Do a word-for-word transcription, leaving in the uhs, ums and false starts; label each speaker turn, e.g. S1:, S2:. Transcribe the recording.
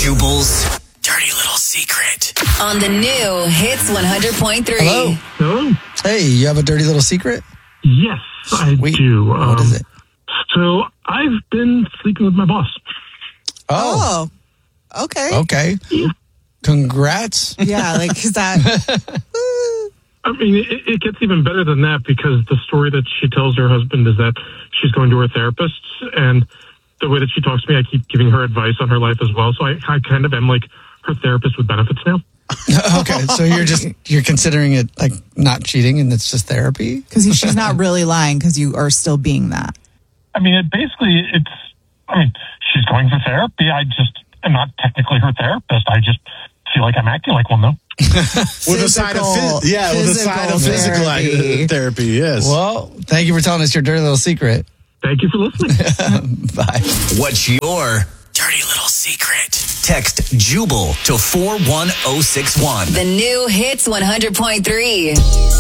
S1: Jubal's dirty little secret.
S2: On the new Hits one hundred point three.
S3: Hello.
S4: Hello?
S3: Hey, you have a dirty little secret?
S4: Yes, I
S3: Sweet.
S4: do.
S3: What
S4: Um,
S3: is it?
S4: So I've been sleeping with my boss.
S3: Oh,
S5: Oh, okay.
S3: okay. Congrats.
S5: Yeah, like, is that...
S4: I mean, it, it gets even better than that because the story that she tells her husband is that she's going to her therapist, and the way that she talks to me, I keep giving her advice on her life as well. So I, I kind of am like her therapist with benefits now.
S3: Okay, so you're just, you're considering it like not cheating and it's just therapy?
S5: Because she's not really lying because you are still being that.
S4: I mean, it basically, it's, I mean, she's going for therapy. I just am not technically her therapist. I just feel like I'm acting like one, though.
S6: With a side of phys- yeah, with a side of physical therapy. therapy, yes.
S3: Well, thank you for telling us your dirty little secret.
S4: Thank you for listening.
S3: Bye.
S1: What's your dirty little secret? Text Jubal to four one zero six one.
S2: The new Hits one hundred point three.